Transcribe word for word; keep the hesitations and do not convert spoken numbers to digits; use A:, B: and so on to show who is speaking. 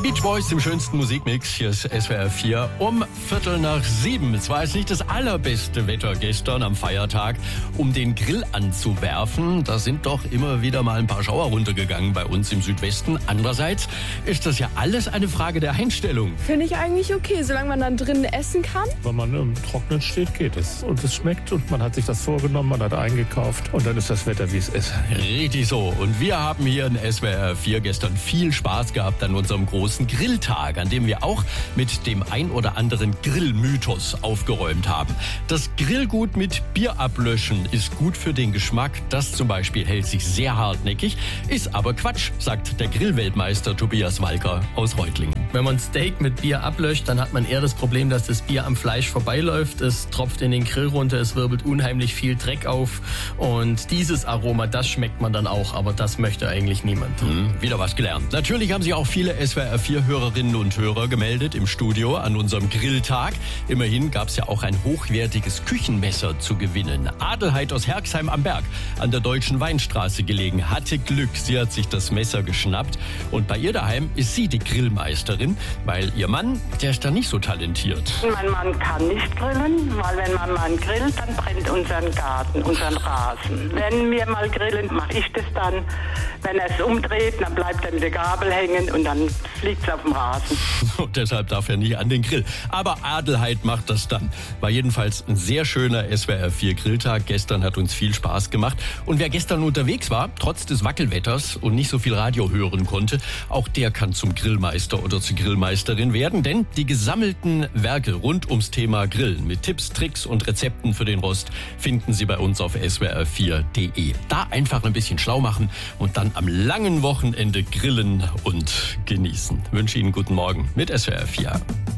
A: Beach Boys im schönsten Musikmix. Hier ist S W R vier um Viertel nach sieben. Es war jetzt nicht das allerbeste Wetter gestern am Feiertag, um den Grill anzuwerfen. Da sind doch immer wieder mal ein paar Schauer runtergegangen bei uns im Südwesten. Andererseits ist das ja alles eine Frage der Einstellung.
B: Finde ich eigentlich okay, solange man dann drinnen essen kann.
C: Wenn man im Trocknen steht, geht es. Und es schmeckt und man hat sich das vorgenommen, man hat eingekauft und dann ist das Wetter, wie es ist.
A: Richtig so. Und wir haben hier in S W R vier gestern viel Spaß gehabt an unserem großen Grilltag, an dem wir auch mit dem ein oder anderen Grillmythos aufgeräumt haben. Das Grillgut mit Bier ablöschen ist gut für den Geschmack. Das zum Beispiel hält sich sehr hartnäckig, ist aber Quatsch, sagt der Grillweltmeister Tobias Walker aus Reutlingen.
D: Wenn man Steak mit Bier ablöscht, dann hat man eher das Problem, dass das Bier am Fleisch vorbeiläuft. Es tropft in den Grill runter, es wirbelt unheimlich viel Dreck auf. Und dieses Aroma, das schmeckt man dann auch, aber das möchte eigentlich niemand.
A: Hm, wieder was gelernt. Natürlich haben sich auch viele S W R vier Hörerinnen und Hörer gemeldet im Studio an unserem Grilltag. Immerhin gab es ja auch ein hochwertiges Küchenmesser zu gewinnen. Adelheid aus Herxheim am Berg an der Deutschen Weinstraße gelegen, hatte Glück. Sie hat sich das Messer geschnappt und bei ihr daheim ist sie die Grillmeisterin, weil ihr Mann, der ist da nicht so talentiert.
E: Mein Mann kann nicht grillen, weil wenn man mal grillt, dann brennt unseren Garten, unseren Rasen. Wenn wir mal grillen, mache ich das dann. Wenn er es umdreht, dann bleibt er mit der Gabel hängen und dann fliegt es auf dem Rasen.
A: Und deshalb darf er nicht an den Grill. Aber Adelheid macht das dann. War jedenfalls ein sehr schöner S W R vier Grilltag. Gestern hat uns viel Spaß gemacht. Und wer gestern unterwegs war, trotz des Wackelwetters und nicht so viel Radio hören konnte, auch der kann zum Grillmeister oder zur Grillmeisterin werden. Denn die gesammelten Werke rund ums Thema Grillen mit Tipps, Tricks und Rezepten für den Rost finden Sie bei uns auf S W R vier punkt de. Da einfach ein bisschen schlau machen und dann am langen Wochenende grillen und genießen. Ich wünsche Ihnen guten Morgen mit S W R vier.